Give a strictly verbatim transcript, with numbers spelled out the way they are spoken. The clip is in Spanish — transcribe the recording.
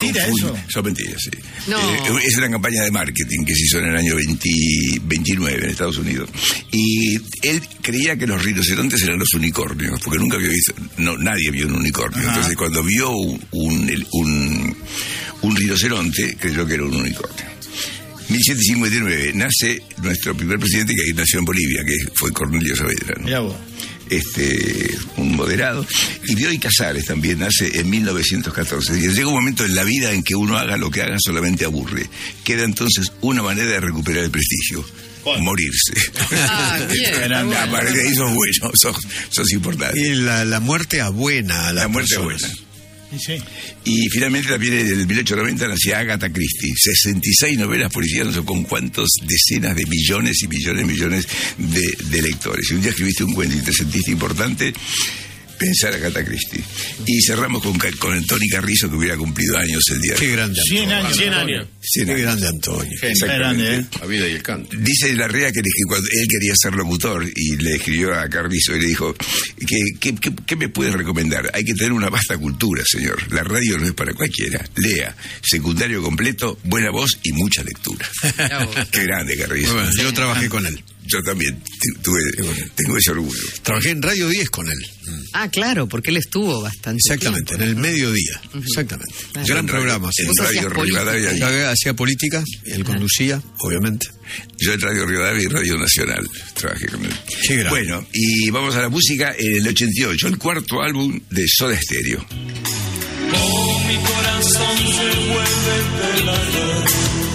mentira confunda. eso? Son mentiras, sí. No. Eh, es una campaña de marketing que se hizo en el año veinte, veintinueve en Estados Unidos. Y él creía que los rinocerontes eran los unicornios, porque nunca había visto, no, nadie vio un unicornio. Ajá. Entonces cuando vio un, un, un, un rinoceronte, creyó que era un unicornio. mil setecientos cincuenta y nueve nace nuestro primer presidente, que nació en Bolivia, que fue Cornelio Saavedra, ¿no? Mirá vos. Este, un moderado. Y Bioy Casares también nace en mil novecientos catorce. Y llega un momento en la vida en que uno haga lo que haga solamente aburre. Queda entonces una manera de recuperar el prestigio. ¿Cuál? Morirse. Ah, bien. A partir de ahí sos bueno, sos, sos importante. Y la, la muerte abuena a la, la muerte personas. buena. Sí. Y finalmente también en el mil ochocientos noventa nacía Agatha Christie, sesenta y seis novelas policíacas, no sé con cuántos decenas de millones y millones y millones de, de lectores. Si un día escribiste un cuento y te sentiste importante, pensar a Agatha Christie. Y cerramos con, con Tony Carrizo, que hubiera cumplido años el día de hoy. Qué grande cien Antonio. años. cien años. cien Qué grande Antonio. Qué grande, ¿eh? La vida y el canto. Dice Larrea que, le, que cuando él quería ser locutor y le escribió a Carrizo y le dijo, ¿qué, qué, qué, qué me puedes recomendar? Hay que tener una vasta cultura, señor. La radio no es para cualquiera. Lea, secundario completo, buena voz y mucha lectura. Qué grande, Carrizo. Bueno, yo trabajé con él. Yo también tuve, tengo ese orgullo. Trabajé en Radio diez con él. Ah, claro, porque él estuvo bastante Exactamente, tiempo, en el ¿no? mediodía. Uh-huh. Exactamente. Claro. Gran En programa. radio, Sí. en ¿Vos Radio hacías Rivadavia. política? Yo hacía política, él conducía, obviamente. Yo en Radio Rivadavia y Radio Nacional trabajé con él. Qué grande. Bueno, y vamos a la música. En el ochenta y ocho, el cuarto álbum de Soda Stereo. Oh, mi corazón se vuelve pelador.